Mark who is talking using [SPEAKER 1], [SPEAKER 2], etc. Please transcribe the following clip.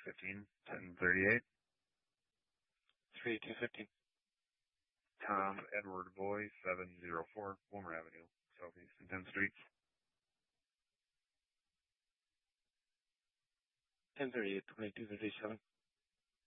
[SPEAKER 1] 1038.
[SPEAKER 2] 3215.
[SPEAKER 1] Tom Edward Boy, 704 Wilmer Avenue, Southeast and 10th Street.
[SPEAKER 2] 1038, 2257.